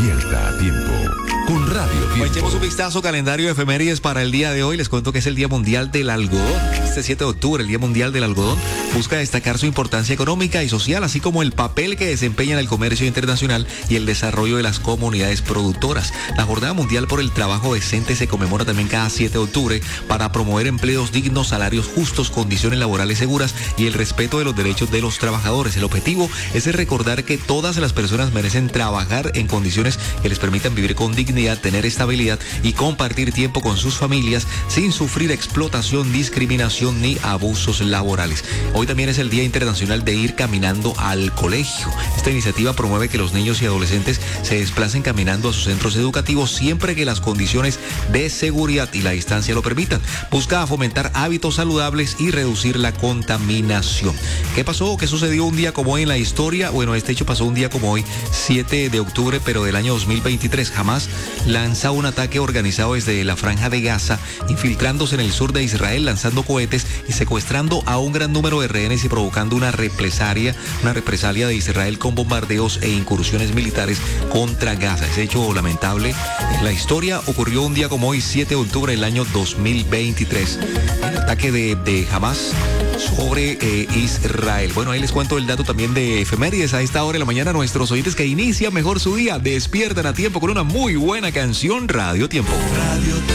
Despierta a tiempo con Radio Tiempo. Echemos un vistazo calendario de efemérides para el día de hoy. Les cuento que es el Día Mundial del Algodón. Este 7 de octubre, el Día Mundial del Algodón busca destacar su importancia económica y social, así como el papel que desempeña en el comercio internacional y el desarrollo de las comunidades productoras. La Jornada Mundial por el Trabajo Decente se conmemora también cada 7 de octubre para promover empleos dignos, salarios justos, condiciones laborales seguras y el respeto de los derechos de los trabajadores. El objetivo es recordar que todas las personas merecen trabajar en condiciones que les permitan vivir con dignidad, tener estabilidad y compartir tiempo con sus familias sin sufrir explotación, discriminación ni abusos laborales. Hoy también es el Día Internacional de ir caminando al colegio. Esta iniciativa promueve que los niños y adolescentes se desplacen caminando a sus centros educativos siempre que las condiciones de seguridad y la distancia lo permitan. Busca fomentar hábitos saludables y reducir la contaminación. ¿Qué pasó? ¿Qué sucedió un día como hoy en la historia? Bueno, este hecho pasó un día como hoy, 7 de octubre, pero del año 2023. Hamas lanza un ataque organizado desde la Franja de Gaza, infiltrándose en el sur de Israel, lanzando cohetes y secuestrando a un gran número de rehenes y provocando una represalia de Israel con bombardeos e incursiones militares contra Gaza. Ese hecho lamentable en la historia ocurrió un día como hoy, 7 de octubre del año 2023. El ataque de Hamas sobre Israel. Bueno, ahí les cuento el dato también de efemérides a esta hora de la mañana. Nuestros oyentes que inician mejor su día, despiertan a tiempo con una muy buena canción. Radio Tiempo.